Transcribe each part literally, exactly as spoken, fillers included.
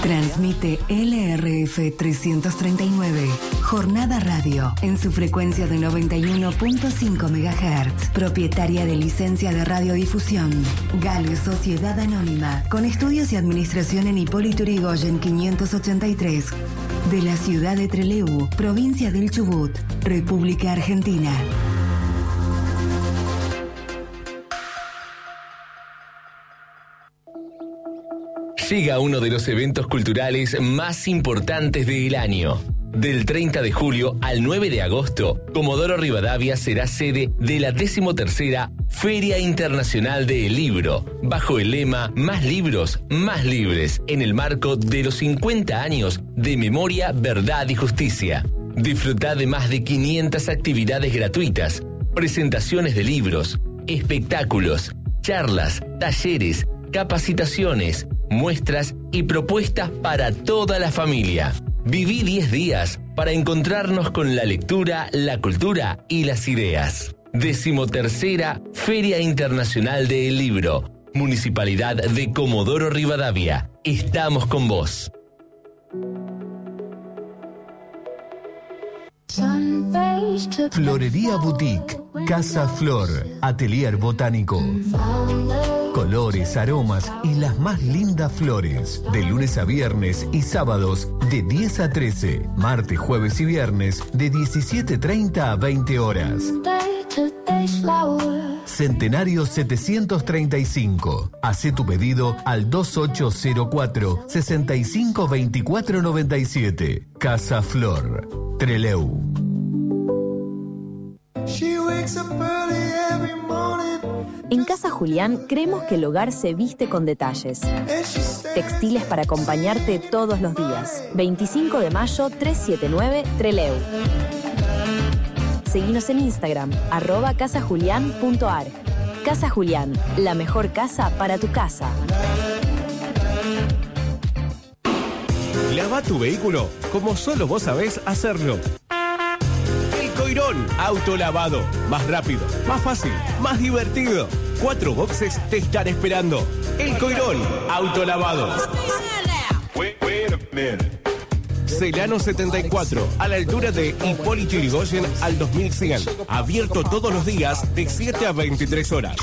Transmite L R F trescientos treinta y nueve, Jornada Radio, en su frecuencia de noventa y uno punto cinco megahertz. Propietaria de licencia de radiodifusión. Gale Sociedad Anónima, con estudios y administración en Hipólito Yrigoyen quinientos ochenta y tres. De la ciudad de Trelew, provincia del Chubut, República Argentina. Llega uno de los eventos culturales más importantes del año. Del treinta de julio al nueve de agosto, Comodoro Rivadavia será sede de la decimotercera Feria Internacional del Libro, bajo el lema Más libros, más libres, en el marco de los cincuenta años de Memoria, Verdad y Justicia. Disfrutá de más de quinientas actividades gratuitas, presentaciones de libros, espectáculos, charlas, talleres, capacitaciones, muestras y propuestas para toda la familia. Viví diez días para encontrarnos con la lectura, la cultura y las ideas. Decimotercera Feria Internacional del Libro. Municipalidad de Comodoro Rivadavia. Estamos con vos. Florería Boutique, Casa Flor, Atelier Botánico. Colores, aromas y las más lindas flores. De lunes a viernes y sábados de diez a trece. Martes, jueves y viernes de diecisiete treinta a veinte horas. Centenario setecientos treinta y cinco. Hacé tu pedido al dos ocho cero cuatro, seis cinco dos cuatro nueve siete. Casa Flor, Trelew. En Casa Julián creemos que el hogar se viste con detalles. Textiles para acompañarte todos los días. veinticinco de mayo, trescientos setenta y nueve, Trelew. Seguinos en Instagram, arroba casajulián.ar. Casa Julián, la mejor casa para tu casa. Lava tu vehículo como solo vos sabés hacerlo. El Coirón Autolavado. Más rápido, más fácil, más divertido. Cuatro boxes te están esperando. El Coirón Autolavado. Celano setenta y cuatro, a la altura de Hipólito Yrigoyen al dos mil cien. Abierto todos los días de siete a veintitrés horas.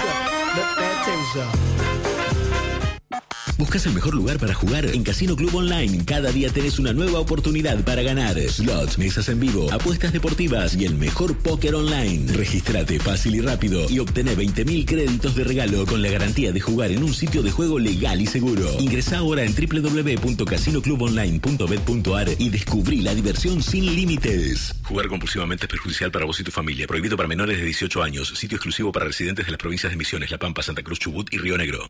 ¿Buscas el mejor lugar para jugar? En Casino Club Online, cada día tenés una nueva oportunidad para ganar. Slots, mesas en vivo, apuestas deportivas y el mejor póker online. Regístrate fácil y rápido y obtené veinte mil créditos de regalo con la garantía de jugar en un sitio de juego legal y seguro. Ingresá ahora en doble u doble u doble u punto casino club online punto bet punto ar y descubrí la diversión sin límites. Jugar compulsivamente es perjudicial para vos y tu familia. Prohibido para menores de dieciocho años. Sitio exclusivo para residentes de las provincias de Misiones, La Pampa, Santa Cruz, Chubut y Río Negro.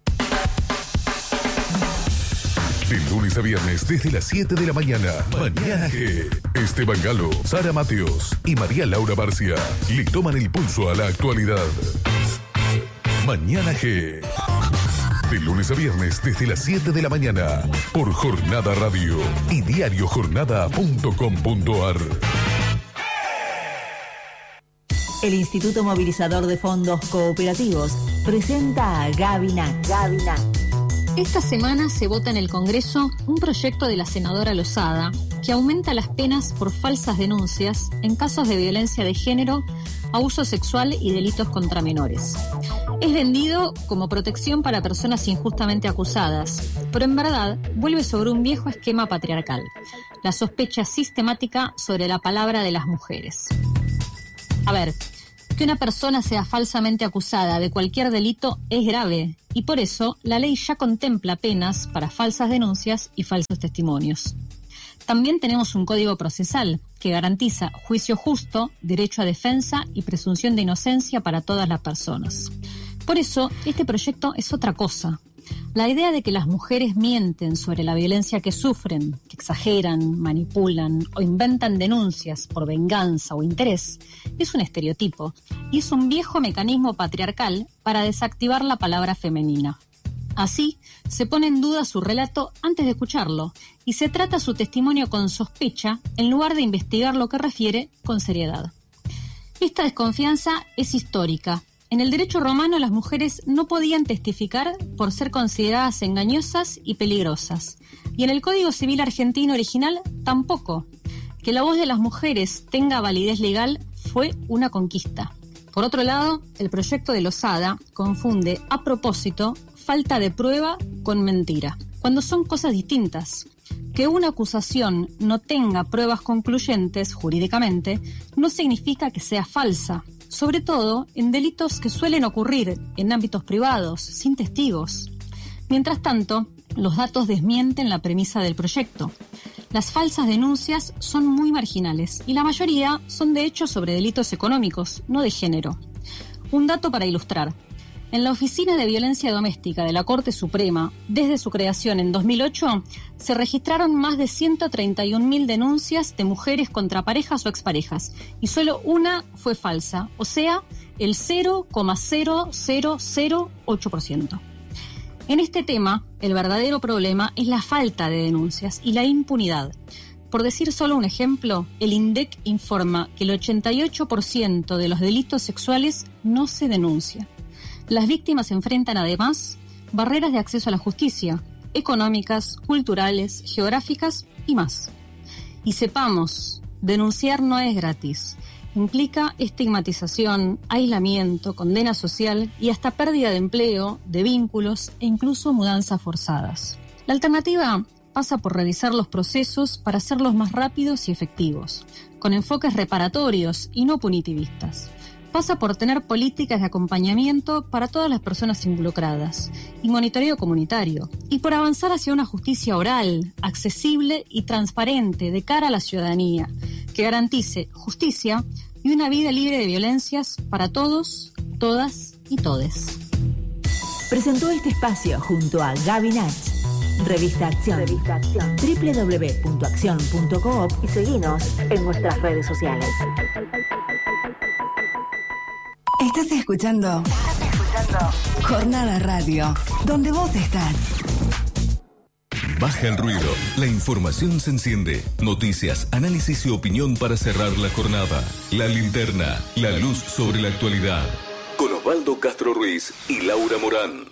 De lunes a viernes desde las siete de la mañana. Mañana G. Esteban Galo, Sara Mateos y María Laura Barcia le toman el pulso a la actualidad. Mañana G. De lunes a viernes desde las siete de la mañana. Por Jornada Radio y diario jornada punto com punto ar. El Instituto Movilizador de Fondos Cooperativos presenta a Gabinac. Gabinac. Esta semana se vota en el Congreso un proyecto de la senadora Lozada que aumenta las penas por falsas denuncias en casos de violencia de género, abuso sexual y delitos contra menores. Es vendido como protección para personas injustamente acusadas, pero en verdad vuelve sobre un viejo esquema patriarcal, la sospecha sistemática sobre la palabra de las mujeres. A ver, que una persona sea falsamente acusada de cualquier delito es grave y por eso la ley ya contempla penas para falsas denuncias y falsos testimonios. También tenemos un código procesal que garantiza juicio justo, derecho a defensa y presunción de inocencia para todas las personas. Por eso, este proyecto es otra cosa. La idea de que las mujeres mienten sobre la violencia que sufren, que exageran, manipulan o inventan denuncias por venganza o interés, es un estereotipo y es un viejo mecanismo patriarcal para desactivar la palabra femenina. Así, se pone en duda su relato antes de escucharlo y se trata su testimonio con sospecha en lugar de investigar lo que refiere con seriedad. Esta desconfianza es histórica En el derecho romano las mujeres no podían testificar por ser consideradas engañosas y peligrosas. Y en el Código Civil argentino original tampoco. Que la voz de las mujeres tenga validez legal fue una conquista. Por otro lado, el proyecto de Lozada confunde a propósito falta de prueba con mentira, cuando son cosas distintas. Que una acusación no tenga pruebas concluyentes jurídicamente no significa que sea falsa, sobre todo en delitos que suelen ocurrir en ámbitos privados, sin testigos. Mientras tanto, los datos desmienten la premisa del proyecto. Las falsas denuncias son muy marginales y la mayoría son de hecho sobre delitos económicos, no de género. Un dato para ilustrar. En la Oficina de Violencia Doméstica de la Corte Suprema, desde su creación en dos mil ocho, se registraron más de ciento treinta y un mil denuncias de mujeres contra parejas o exparejas, y solo una fue falsa, o sea, el cero coma cero cero cero ocho por ciento. En este tema, el verdadero problema es la falta de denuncias y la impunidad. Por decir solo un ejemplo, el INDEC informa que el ochenta y ocho por ciento de los delitos sexuales no se denuncian. Las víctimas enfrentan además barreras de acceso a la justicia, económicas, culturales, geográficas y más. Y sepamos, denunciar no es gratis. Implica estigmatización, aislamiento, condena social y hasta pérdida de empleo, de vínculos e incluso mudanzas forzadas. La alternativa pasa por revisar los procesos para hacerlos más rápidos y efectivos, con enfoques reparatorios y no punitivistas. Pasa por tener políticas de acompañamiento para todas las personas involucradas y monitoreo comunitario, y por avanzar hacia una justicia oral, accesible y transparente de cara a la ciudadanía, que garantice justicia y una vida libre de violencias para todos, todas y todes. Presentó este espacio junto a Gaby Nach, Revista Acción, Revista Acción. doble u doble u doble u punto acción punto coop y seguinos en nuestras redes sociales. Estás escuchando, Estás escuchando Jornada Radio, donde vos estás. Baja el ruido, la información se enciende. Noticias, análisis y opinión para cerrar la jornada. La linterna, la luz sobre la actualidad. Con Osvaldo Castro Ruiz y Laura Morán.